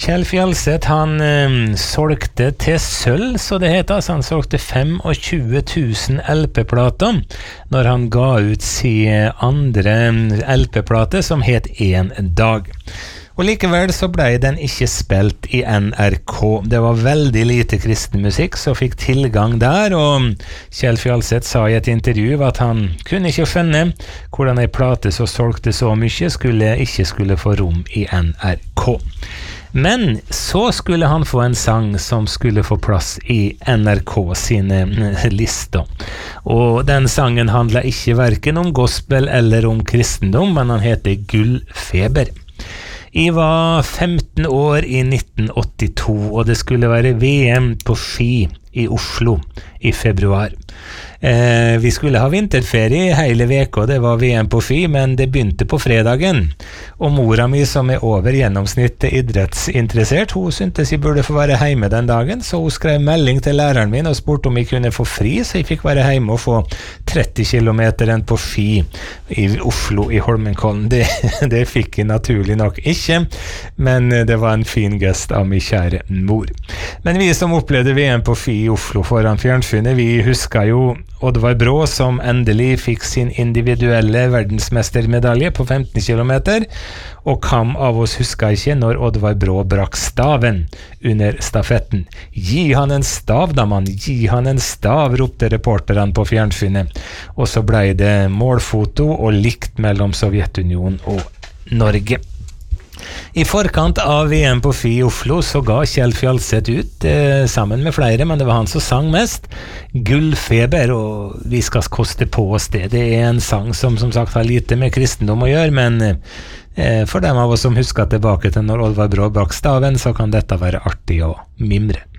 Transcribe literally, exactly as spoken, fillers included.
Kjell Fjalseth, han eh, solgte til sølv, så det heter, altså han solgte tjuefem tusen L P-plater når han ga ut sin andre L P-plate som het En dag. Og likevel så ble den ikke spilt i N R K. Det var veldig lite kristen musikk som fikk tilgang der, og Kjell Fjalseth sa i et intervju at han kunne ikke skjønne hvordan en plate som solgte så mye skulle, ikke skulle få rom i N R K. Men så skulle han få en sang som skulle få plass i N R K sine lister. Og den sangen handlet ikke hverken om gospel eller om kristendom, men han heter Gullfeber. Jeg var femten år i nitten åttito, og det skulle være V M på ski i Oslo i februar. Eh, vi skulle ha vinterferie hele veka, det var V M på ski, men det begynte på fredagen. Og mora mi, som er over gjennomsnittet idrettsinteressert, hun syntes jeg burde få være hjemme den dagen, så hun skrev melding til læreren min og spurte om jeg kunne få fri, så jeg fikk være hjemme og få tretti kilometer på ski i Oslo i Holmenkollen. Det, det fikk jeg naturlig nok ikke, men det var en fin gest av min kjære mor. Men vi som opplevde V M på ski i Oslo foran fjernsynet, vi husker jo Oddvar Brå som endelig fikk sin individuelle verdensmestermedalje på femten kilometer, og hvem av oss husker ikke når Oddvar Brå brakk staven under stafetten. Gi han en stav da, mann, gi han en stav, ropte reporterne på fjernsynet. Og så ble det målfoto og likt mellom Sovjetunionen og Norge. I forkant av V M på ski i Oslo så ga Kjell Fjalseth ut, eh, sammen med flere, men det var han som sang mest, Gullfeber, og vi skal koste på oss det. Det er en sang som som sagt har lite med kristendom å gjøre, men eh, for dem av oss som husker tilbake til når Oddvar Brå brakk staven, så kan dette være artig å mimre.